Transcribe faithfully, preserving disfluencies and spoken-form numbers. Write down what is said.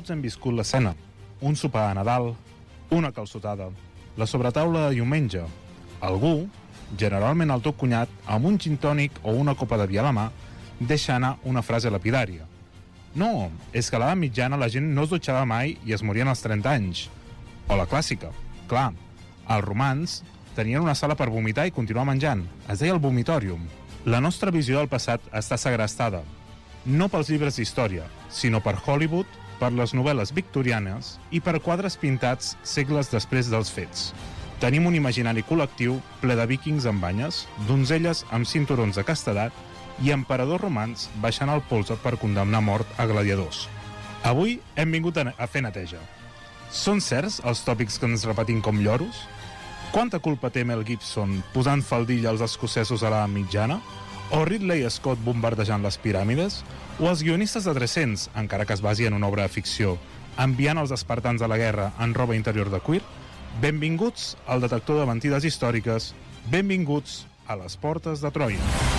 Tots hem viscut l'escena. Un sopar de Nadal, una calçotada, la sobretaula de diumenge. Algú, generalment el teu cunyat, amb un gin tònic o una copa de vi a la mà, deixa anar una frase lapidària. No, és que a l'edat mitjana la gent no es dutxava mai i es morien als trenta anys. O la clàssica. Clar, els romans tenien una sala per vomitar i continuar menjant. Es deia el vomitorium. La nostra visió del passat està segrestada. No pels llibres d'història, sinó per Hollywood, per les novel·les victorianes i per quadres pintats segles després dels fets. Tenim un imaginari col·lectiu ple de vikings amb banyes, donzelles amb cinturons de castedat i emperadors romans baixant el polze per condemnar a mort a gladiadors. Avui hem vingut a fer neteja. Són certs els tòpics que ens repetim com lloros? Quanta culpa té Mel Gibson posant faldilla als escocesos a l'edat mitjana? O Ridley Scott bombardejant les piràmides? O els guionistes de tres-cents, encara que es basi en una obra de ficció, enviant els espartans a la guerra en roba interior de cuir? Benvinguts al detector de mentides històriques, benvinguts a les portes de Troia.